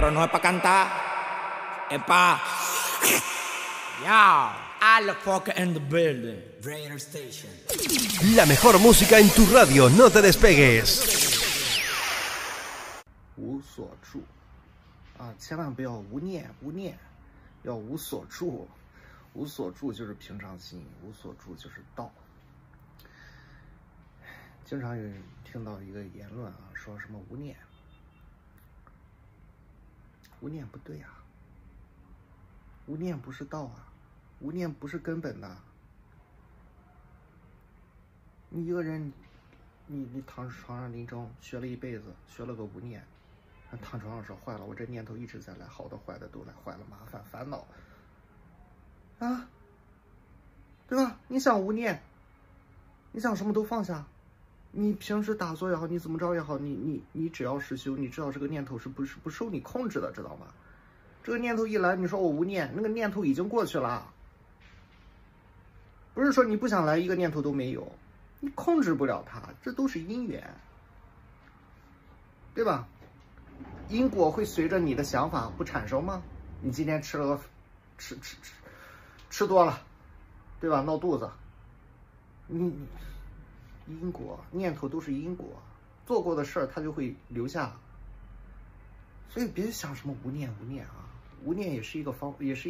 pero no es para cantar, es para... Yo, all the fuck in the building. Raider Station. La mejor música en tu radio, no te despegues. 无所住啊，千万不要无念，要无所住。无所住就是平常心，无所住就是道。经常有人听到一个言论啊，说什么无念，无念不对啊，无念不是道啊，无念不是根本的。你一个人，你躺床上临终学了一辈子，学了个无念，躺床上说坏了，我这念头一直在来，好的坏的都来，坏了麻烦烦恼啊，对吧？你想无念，你想什么都放下，你平时打坐也好，你怎么着也好，你只要实修，你知道这个念头是不受你控制的，知道吗？这个念头一来，你说我无念，那个念头已经过去了，不是说你不想来，一个念头都没有，你控制不了它，这都是因缘，对吧？因果会随着你的想法不产生吗？你今天吃多了，对吧？闹肚子，因果念头都是因果，做过的事儿它就会留下，所以别想什么无念啊，无念也是一种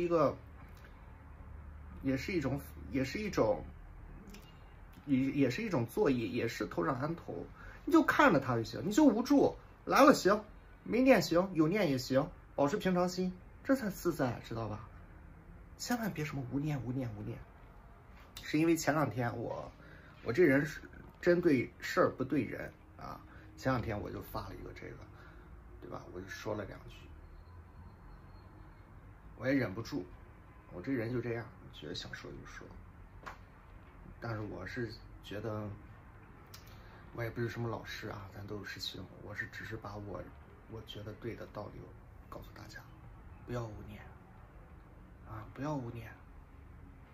作业，也是头上安头，你就看着它就行，你就无助，来了行，没念行，有念也行，保持平常心，这才自在，知道吧？千万别什么无念，是因为前两天我这人是针对事儿不对人啊，前两天我就发了一个这个，对吧？我就说了两句，我也忍不住，我这人就这样，觉得想说就说，但是我是觉得，我也不是什么老师啊，咱都是师兄，我是只是把我觉得对的道理告诉大家，不要无念啊，不要无念。